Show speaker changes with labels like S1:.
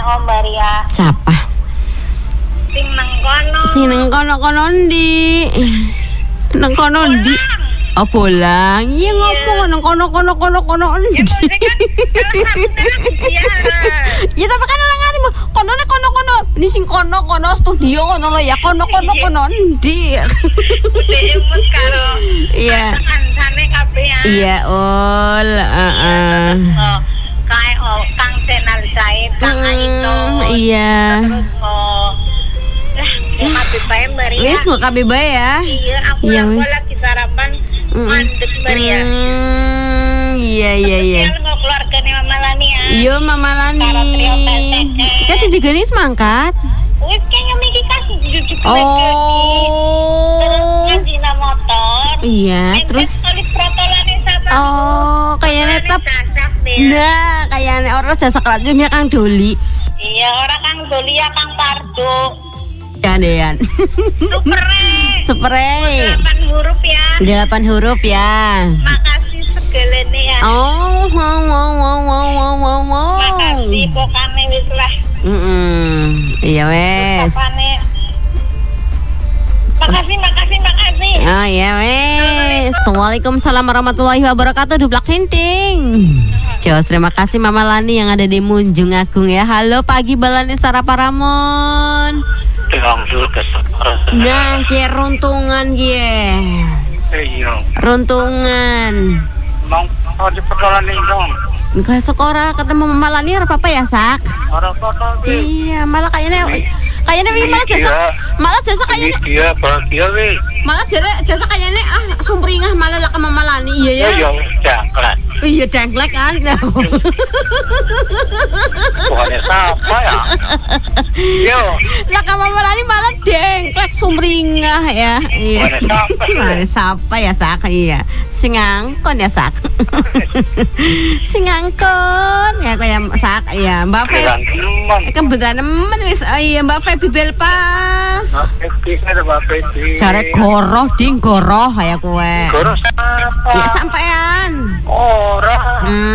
S1: Om Maria.
S2: Siapa?
S1: Sing nang
S2: kono ndi? Nang kono ndi? Oh bolang. Iya ngopo nang kono ndi? Ya tapi kan orang ngerti kono. Ini sing kono studio kono lho ya kono ndi?
S1: Demus karo.
S2: Iya.
S1: Kancane kabeh ya.
S2: Iya,
S1: Kae Kang Senal Said, Kang Aito.
S2: Iya.
S1: Terus kabeh bae Maria.
S2: Wis mau kabeh bae ya.
S1: Iya, aku lagi sarapan mandek Maria.
S2: Iya.
S1: Nggak keluargane Mama Lani ya.
S2: Iya Mama Lani.
S1: Karo trio PTK.
S2: Kan digenis mangkat.
S1: Wis kayaknya mikir kasih jujur
S2: Oh.
S1: Terus dina motor.
S2: Iya, terus oh, kayaknya tetap. Nah, kayaknya orang jasa kerajaan Kang Doli.
S1: Iya, orang Kang Doli ya Kang Pardo.
S2: Ya, Dean. Spray.
S1: 8 huruf ya.
S2: 8 huruf ya.
S1: Makasih segelene ya.
S2: Oh, wow.
S1: Makasih pokoknya wis lah.
S2: Iya wes.
S1: Makasih.
S2: Oh iya wes. Waalaikumsalam warahmatullahi wabarakatuh. Dublak sinting. Jos, terima kasih Mama Lani yang ada di Munjung Agung ya. Halo pagi Balani Sara Paramon. Nah, kie runtungan kie. Runtungan.
S3: Mau di perkenalan nih dong.
S2: Ke sekolah ketemu Mama Lani apa ya Sak? Iya, malah kayaknya malah jasa kayaknya.
S3: Iya, bahagia weh.
S2: Malah jasa kayaknya sumpringah malah lah ke Mama Lani. Iya ya.
S3: Iya, jangklat.
S2: Iya dengklek kan.
S3: Bukannya siapa ya? Yo.
S2: Lah ke Mama Lani malah dengklek sumringah ya. Iya. Bukannya siapa ya Sak? Iya. Singangkon ya Sak. Singangkon ya kayak Sak. Iya, Mbak Fe. Kan beneran nemen wis. Iya, Mbak Fe bibel pas. Cari goroh ding goroh ya kowe.
S3: Goroh siapa?
S2: Ya sampean.
S3: Orang.